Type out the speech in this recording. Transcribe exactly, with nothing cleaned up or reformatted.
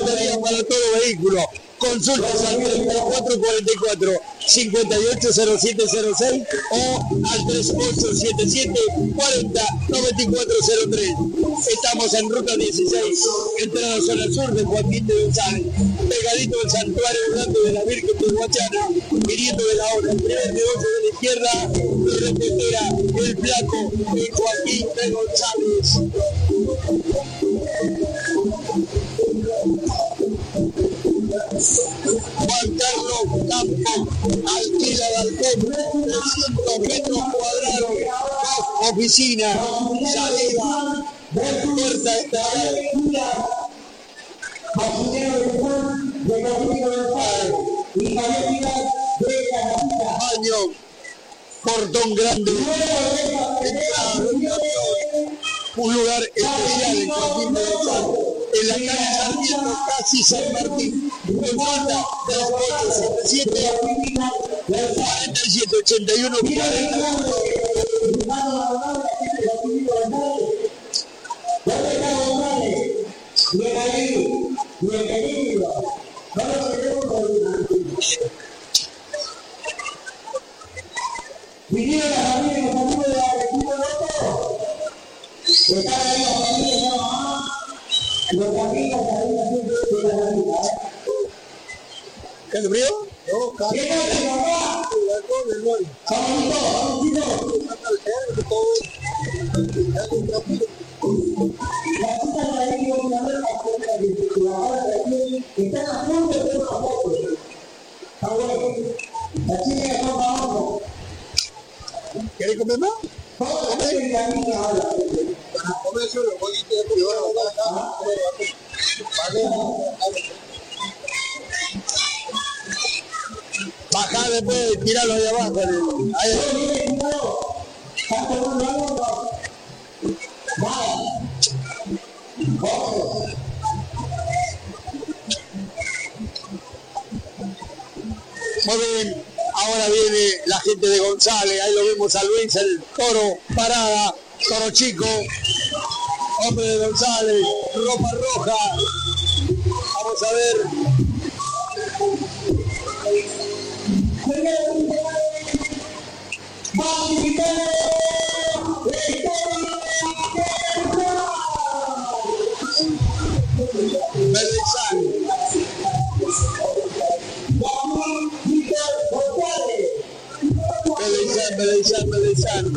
batería para todo vehículo. Consultas al treinta y cuatro cuarenta y cuatro cincuenta y ocho cero siete cero seis o al treinta y ocho setenta y siete cuarenta noventa y cuatro cero tres. Estamos en ruta dieciséis, entrada zona sur de Joaquín de González, pegadito del santuario grande de la Virgen de Guachana, viniendo de la hora, el primer negocio de la izquierda, de repetera, el flaco de Joaquín de González. Juan Carlos Campo alquila balcón, trescientos metros cuadrados, dos oficinas, salida, puerta de baño, portón grande, un lugar especial en Joaquín de González, en la calle Sarmiento, casi San Martín. Consulta tres ocho siete siete cuarenta y siete ochenta y uno cuarenta. Vinieron la familia, los amigos de la equipo de otro. Están ahí la familia, no, mamá. Los amigos ahí haciendo de la vida. ¿Qué es frío? No, casi. ¿Qué pasa, papá? Sabanito, sabanito. La chica de ahí, yo me acuerdo que la hora de aquí están a punto de hacer una foto. Está bueno. La chica de acá para abajo. ¿Querés comer más? ¿Cómo es la niña ahora? Comer solo, voy a ir a bajar después, tirarlo ahí abajo. Ahí. Muy bien, ahora viene la gente de González, ahí lo vemos a Luis, el toro parada, toro chico, hombre de González, ropa roja. Vamos a ver. Belezán. Belezán, Belezán, Belezán.